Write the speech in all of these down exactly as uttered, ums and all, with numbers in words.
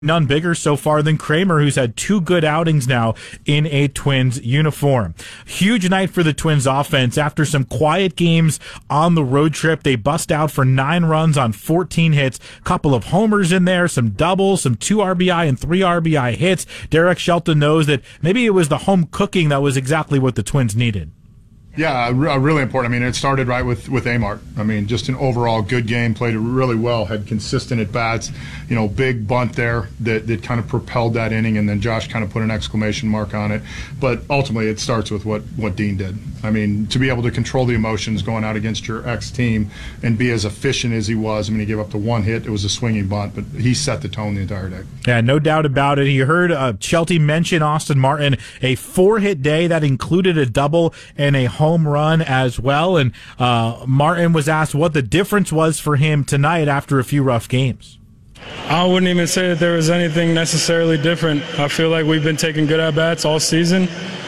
None bigger so far than Kramer, who's had two good outings now in a Twins uniform. Huge night for the Twins offense. After some quiet games on the road trip, they bust out for nine runs on fourteen hits, couple of homers in there, some doubles, some two R B I and three R B I hits. Derek Shelton knows that maybe it was the home cooking that was exactly what the Twins needed. Yeah, really important. I mean, it started right with, with Amart. I mean, just an overall good game, played it really well, had consistent at-bats, you know, big bunt there that, that kind of propelled that inning, and then Josh kind of put an exclamation mark on it. But ultimately, it starts with what, what Dean did. I mean, to be able to control the emotions going out against your ex-team and be as efficient as he was. I mean, he gave up the one hit. It was a swinging bunt, but he set the tone the entire day. Yeah, no doubt about it. You heard uh, Shelty mention Austin Martin, a four-hit day that included a double and a home run as well. And uh, Martin was asked what the difference was for him tonight after a few rough games. I wouldn't even say that there was anything necessarily different. I feel like we've been taking good at-bats all season.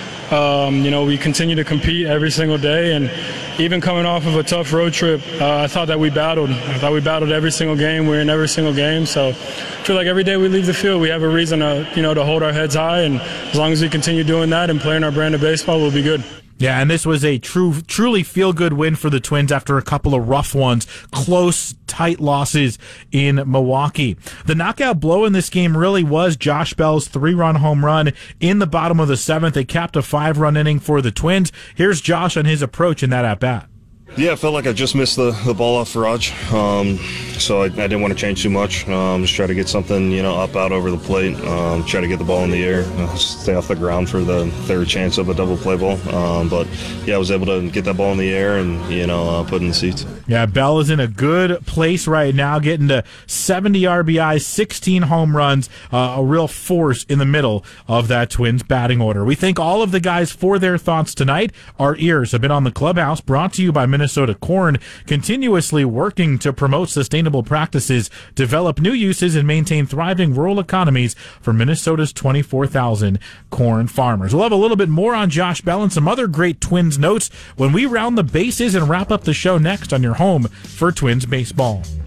Um, you know, we continue to compete every single day, and even coming off of a tough road trip, uh, I thought that we battled. I thought we battled every single game. We're in every single game, so I feel like every day we leave the field, we have a reason to, you know, to hold our heads high, and as long as we continue doing that and playing our brand of baseball, we'll be good. Yeah, and this was a true, truly feel-good win for the Twins after a couple of rough ones, close, tight losses in Milwaukee. The knockout blow in this game really was Josh Bell's three-run home run in the bottom of the seventh. It capped a five-run inning for the Twins. Here's Josh on his approach in that at-bat. Yeah, I felt like I just missed the, the ball off Raj, um, so I, I didn't want to change too much. Um, just try to get something, you know, up, out, over the plate, um, try to get the ball in the air, uh, stay off the ground for the third chance of a double play ball. Um, but, yeah, I was able to get that ball in the air and, you know, uh, put it in the seats. Yeah, Bell is in a good place right now, getting to seventy R B Is, sixteen home runs, uh, a real force in the middle of that Twins batting order. We thank all of the guys for their thoughts tonight. Our ears have been on the Clubhouse, brought to you by Minnesota. Minnesota Corn, continuously working to promote sustainable practices, develop new uses, and maintain thriving rural economies for Minnesota's twenty-four thousand corn farmers. We'll have a little bit more on Josh Bell and some other great Twins notes when we round the bases and wrap up the show next on your home for Twins baseball.